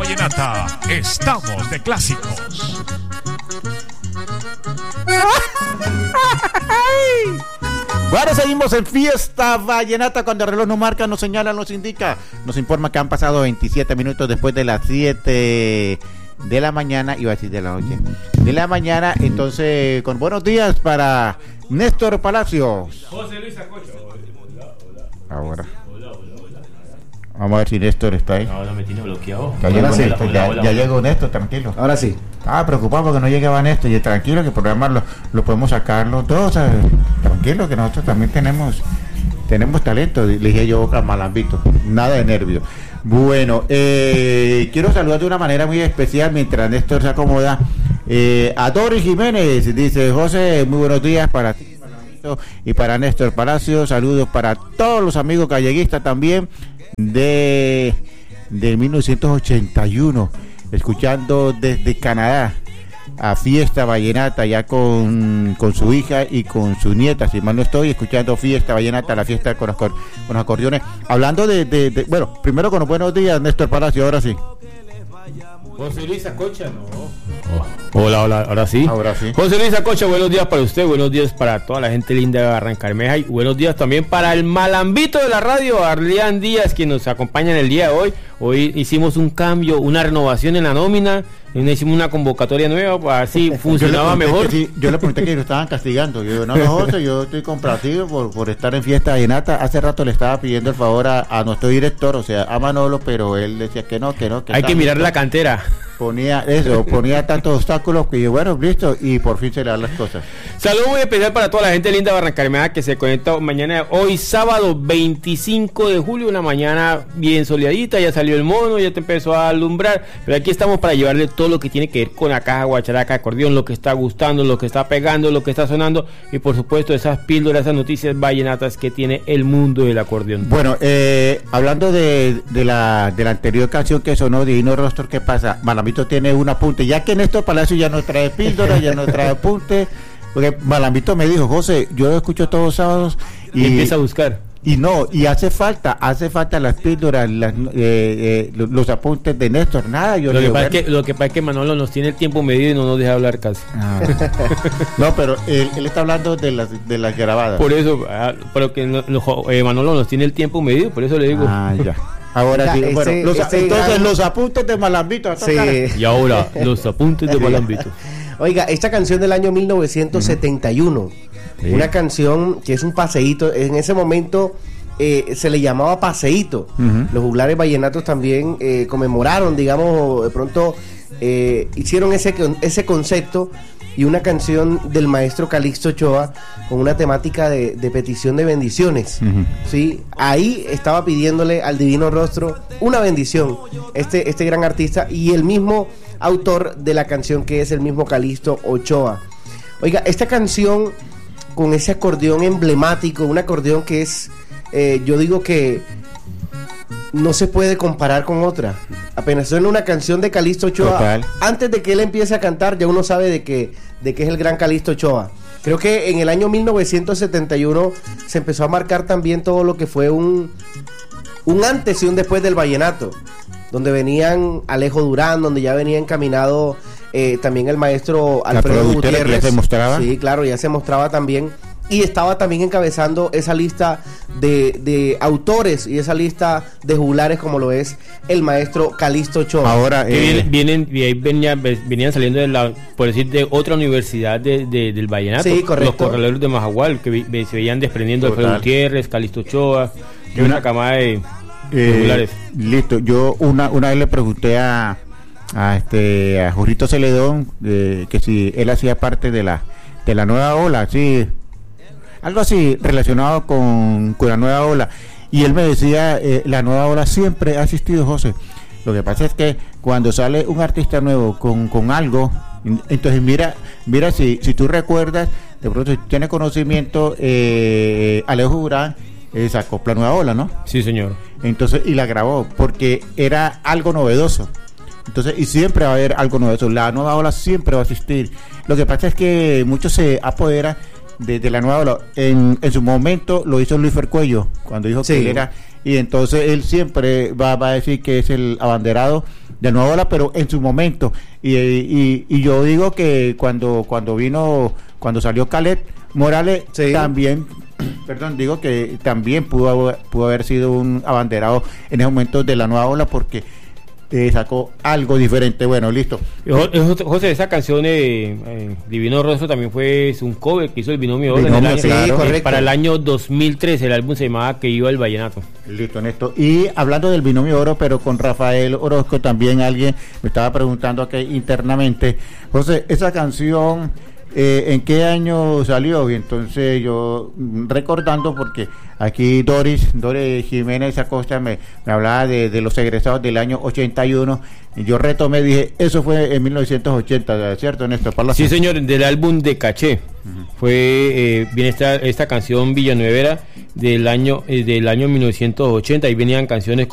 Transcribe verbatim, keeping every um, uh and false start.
vallenata, estamos de clásicos. Bueno, seguimos en Fiesta Vallenata. Cuando el reloj nos marca, nos señala, nos indica, nos informa que han pasado veintisiete minutos después de las siete de la mañana, iba a decir de la noche, de la mañana. Entonces, con buenos días para Néstor Palacios. José Luis Acocha. Ahora. Vamos a ver si Néstor está ahí. Ahora me tiene bloqueado. Ya llegó sí. Néstor, ya, ya llegó Néstor, tranquilo. Ahora sí. Ah, preocupado porque no llegaba Néstor. Y tranquilo que el programa lo, lo podemos sacar los dos. ¿Sabes? Tranquilo que nosotros también tenemos tenemos talento. Le dije yo a Malambito. Nada de nervios. Bueno, eh, quiero saludar de una manera muy especial mientras Néstor se acomoda. Eh, a Doris Jiménez. Dice: José, muy buenos días para ti y para Néstor Palacios. Saludos para todos los amigos galleguistas también. De, de mil novecientos ochenta y uno, escuchando desde Canadá a Fiesta Vallenata, ya con, con su hija y con su nieta, si mal no estoy, escuchando Fiesta Vallenata, la fiesta con los, con los acordeones. Hablando de, de, de, bueno, primero con los buenos días, Néstor Palacio, ahora sí. José Luis Acocha, no. Oh, hola, hola, ahora sí. Ahora sí. José Luis Acocha, buenos días para usted, buenos días para toda la gente linda de Barrancabermeja y buenos días también para el malambito de la radio, Arlián Díaz, quien nos acompaña en el día de hoy. Hoy hicimos un cambio, una renovación en la nómina, hicimos una convocatoria nueva para ver si funcionaba yo mejor. Sí, yo le pregunté que lo estaban castigando. Yo, no, no, José, yo estoy complacido por, por estar en Fiesta Vallenata. Hace rato le estaba pidiendo el favor a, a nuestro director, o sea, a Manolo, pero él decía que no, que no. Que Hay que mirar la cantera. Ponía eso, ponía tantos obstáculos que yo, bueno, listo, y por fin se le dan las cosas. Saludos muy especial para toda la gente linda de Barrancabermeja que se conecta mañana, hoy sábado veinticinco de julio, una mañana bien soleadita, ya salió el mono, ya te empezó a alumbrar, pero aquí estamos para llevarle todo lo que tiene que ver con la caja, guacharaca, acordeón, lo que está gustando, lo que está pegando, lo que está sonando y por supuesto esas píldoras, esas noticias vallenatas que tiene el mundo del acordeón. Bueno, eh, hablando de, de, la, de la anterior canción que sonó, Divino Rostro, ¿qué pasa? Malambito tiene un apunte, ya que Néstor Palacio ya no trae píldora, ya no trae apunte, porque Malambito me dijo: José, yo lo escucho todos los sábados y, y empieza a buscar. Y no, y hace falta, hace falta las píldoras, las, eh, eh, los apuntes de Néstor, nada. Yo lo, que digo, pasa bueno. es que, lo que pasa es que Manolo nos tiene el tiempo medido y no nos deja hablar casi. Ah. No, pero él, él está hablando de las de las grabadas. Por eso, ah, pero que no, no, eh, Manolo nos tiene el tiempo medido, por eso le digo. Ah, ya. Ahora sí, ese, bueno, los, ese entonces gran... los apuntes de Malambito. Sí. Y ahora, los apuntes de Malambito. Oiga, esta canción del año mil novecientos setenta y uno, sí. Una canción que es un paseíto, en ese momento eh, se le llamaba paseíto. Uh-huh. Los juglares vallenatos también eh, conmemoraron, digamos, de pronto eh, hicieron ese, ese concepto. Y una canción del maestro Calixto Ochoa con una temática de, de petición de bendiciones. Uh-huh. ¿Sí? Ahí estaba pidiéndole al Divino Rostro una bendición, este, este gran artista y el mismo autor de la canción, que es el mismo Calixto Ochoa. Oiga, esta canción con ese acordeón emblemático, un acordeón que es, eh, yo digo que no se puede comparar con otra. Apenas suena una canción de Calixto Ochoa, total. Antes de que él empiece a cantar, ya uno sabe de que, de que es el gran Calixto Ochoa. Creo que en el año mil novecientos setenta y uno se empezó a marcar también todo lo que fue un, un antes y un después del vallenato, donde venían Alejo Durán, donde ya venía encaminado eh, también el maestro Alfredo Gutiérrez. ¿Ya se mostraba? Sí, claro, ya se mostraba también. Y estaba también encabezando esa lista de, de autores y esa lista de juglares, como lo es el maestro Calixto Ochoa. Ahora eh, vienen, vienen venían, venían saliendo de la, por decir, de otra universidad de, de, del vallenato. Sí, correcto. Los corraleros de Majagual, que vi, se veían desprendiendo de Alfredo Gutiérrez, Calixto Ochoa, y una, una camada de, de eh, juglares. Listo. Yo una una vez le pregunté a a este a Jorrito Celedón eh, que si él hacía parte de la de la nueva ola, sí. Algo así relacionado con, con la nueva ola. Y él me decía, eh, la nueva ola siempre ha existido, José. Lo que pasa es que cuando sale un artista nuevo con, con algo, entonces mira, mira si, si tú recuerdas, de pronto si tienes conocimiento, eh, Alejo Durán eh, sacó la nueva ola, ¿no? Sí, señor. Entonces, y la grabó, porque era algo novedoso. Entonces, y siempre va a haber algo novedoso. La nueva ola siempre va a existir. Lo que pasa es que muchos se apoderan de, de la nueva ola. En, en su momento lo hizo Luis Fercuello, cuando dijo sí. que él era, y entonces él siempre va, va a decir que es el abanderado de Nueva Ola, pero en su momento. Y, y, y yo digo que cuando, cuando vino, cuando salió Caleb Morales, sí. también, perdón, digo que también pudo haber, pudo haber sido un abanderado en ese momento de la Nueva Ola, porque Eh, sacó algo diferente. Bueno, listo. José, esa canción eh, eh, Divino Rostro también fue un cover que hizo el Binomio Oro Binomio, en el año, sí, eh, para el año dos mil tres. El álbum se llamaba Que Iba el Vallenato. Listo, Néstor. Y hablando del Binomio Oro, pero con Rafael Orozco, también alguien me estaba preguntando aquí internamente, José, esa canción Eh, ¿en qué año salió? Y entonces yo recordando, porque aquí Doris Doris Jiménez Acosta me, me hablaba de, de los egresados del año ochenta y uno, y yo retomé, dije, eso fue en mil novecientos ochenta, ¿cierto, Néstor? Sí, señor, del álbum de Caché. Uh-huh. Fue eh, viene esta, esta canción Villanuevera del año eh, del año mil novecientos ochenta, y venían canciones como